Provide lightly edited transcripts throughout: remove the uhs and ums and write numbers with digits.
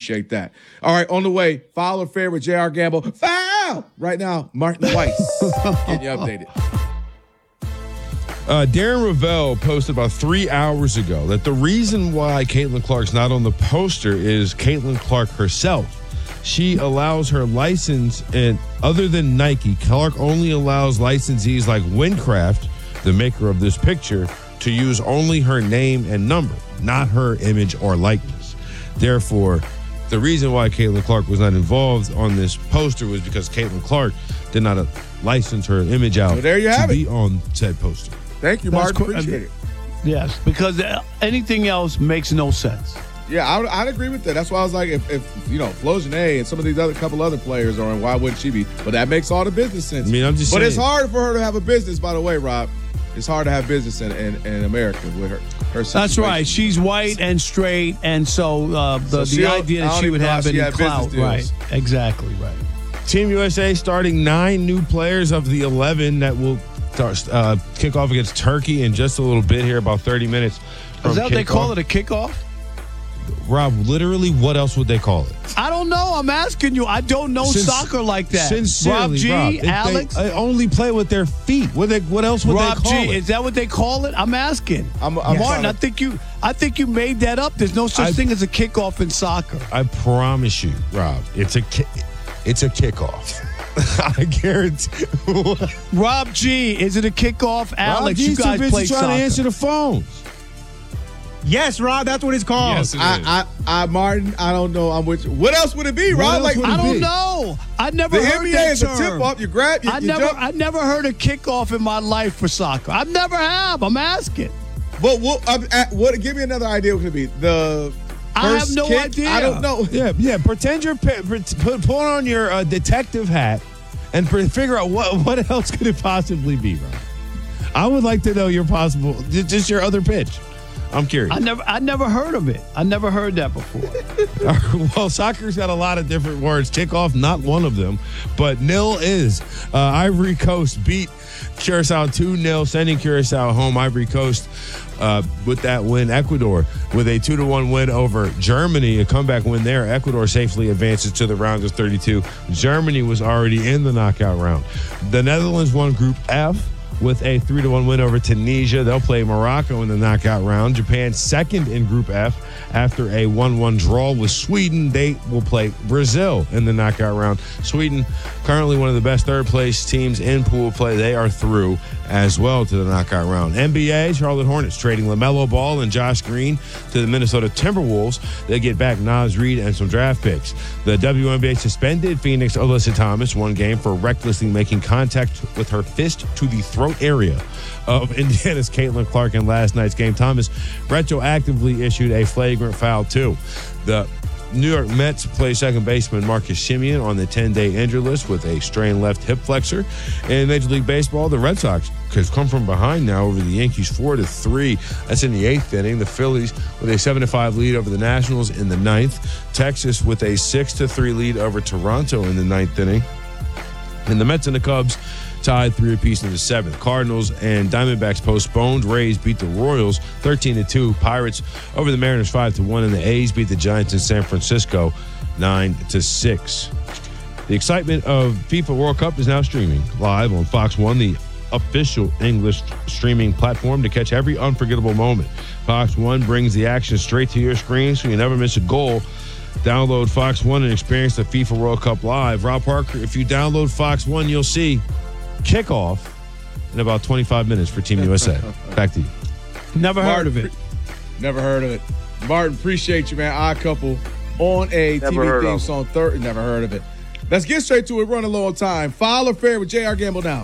appreciate that. All right, on the way, Foul or Fair with J.R. Gamble. Foul! Right now, Martin Weiss getting you updated. Darren Ravel posted about 3 hours ago that the reason why Caitlin Clark's not on the poster is Caitlin Clark herself. She allows her license, and other than Nike, Clark only allows licensees like Windcraft, the maker of this picture, to use only her name and number, not her image or likeness. Therefore, the reason why Caitlin Clark was not involved on this poster was because Caitlin Clark did not license her image out So there you have to it. be on said poster. Thank you, Martin. Appreciate it. Yes, because anything else makes no sense. Yeah, I'd agree with that. That's why I was like, if Flogene and some of these couple other players are in, why wouldn't she be? But that makes all the business sense. I mean, I'm just saying. But it's hard for her to have a business, by the way, Rob. It's hard to have business in America with her situation. That's right. She's white and straight, and so the idea that she would have any clout. Right. Exactly right. Team USA starting 9 new players of the 11 that will kick off against Turkey in just a little bit here, about 30 minutes. Is that what they call it, a kickoff? Rob, literally, what else would they call it? I don't know. I'm asking you. I don't know soccer like that. Sincerely, Rob G, Rob, Alex. They only play with their feet. What else would Rob they call G, it? is that what they call it? I'm asking. I'm Martin, I think you made that up. There's no such thing as a kickoff in soccer. I promise you, Rob, it's a kickoff. I guarantee. Rob G, is it a kickoff? Alex, you guys play soccer. Trying to answer the phones. Yes, Rob, that's what it's called. Yes, it is. Martin, I don't know. I'm with you. What else would it be, Rob? I don't know. I never the heard NBA that is term. a tip off. You grab. You jump. I never heard a kickoff in my life for soccer. I never have. I'm asking. But what? Give me another idea. What could it be? The I have first no kick? idea. I don't know. Yeah. Pretend you're put on your detective hat and figure out what else could it possibly be, Rob. I would like to know your just your other pitch. I'm curious. I never heard of it. I never heard that before. Well, soccer's got a lot of different words. Kickoff, not one of them, but nil is. Ivory Coast beat Curacao 2-0, sending Curacao home. Ivory Coast with that win. Ecuador with a 2-1 win over Germany, a comeback win there. Ecuador safely advances to the round of 32. Germany was already in the knockout round. The Netherlands won Group F with a 3-1 win over Tunisia. They'll play Morocco in the knockout round. Japan second in Group F after a 1-1 draw with Sweden. They will play Brazil in the knockout round. Sweden, currently one of the best third-place teams in pool play. They are through as well to the knockout round. NBA, Charlotte Hornets trading LaMelo Ball and Josh Green to the Minnesota Timberwolves. They get back Naz Reid and some draft picks. The WNBA suspended Phoenix Alyssa Thomas 1 game for recklessly making contact with her fist to the throat area of Indiana's Caitlin Clark in last night's game. Thomas retroactively issued a flagrant foul too. The New York Mets play second baseman Marcus Semien on the 10-day injured list with a strained left hip flexor. In Major League Baseball, the Red Sox has come from behind now over the Yankees 4-3. That's in the 8th inning. The Phillies with a 7-5 lead over the Nationals in the 9th. Texas with a 6-3 lead over Toronto in the 9th inning. And the Mets and the Cubs tied 3 apiece in the 7th. Cardinals and Diamondbacks postponed. Rays beat the Royals 13-2. Pirates over the Mariners 5-1. And the A's beat the Giants in San Francisco 9-6. The excitement of FIFA World Cup is now streaming live on Fox One, the official English streaming platform, to catch every unforgettable moment. Fox One brings the action straight to your screen so you never miss a goal. Download Fox One and experience the FIFA World Cup live. Rob Parker, if you download Fox One, you'll see kickoff in about 25 minutes for Team USA. Back to you. Never heard of it. Never heard of it. Martin, appreciate you, man. Odd Couple on a TV theme song. Never heard of it. Let's get straight to it. Running low on time. Foul or Fair with J.R. Gamble now.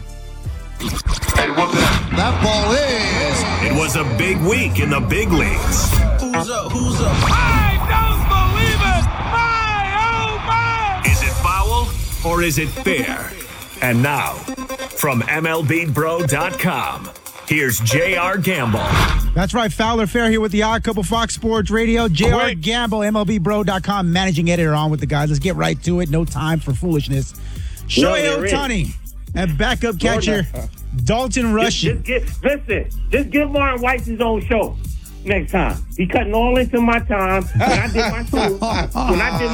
That ball is. It was a big week in the big leagues. Who's up? Who's up? I don't believe it! My, oh my! Is it foul or is it fair? And now, from MLBBro.com, here's J.R. Gamble. That's right, Foul or Fair here with the Odd Couple Fox Sports Radio. J.R. Gamble, MLBBro.com, managing editor on with the guys. Let's get right to it. No time for foolishness. Shohei Ohtani and backup catcher Dalton Rushing. Just give Martin Weiss his own show next time. He cutting all into my time. When I did my show,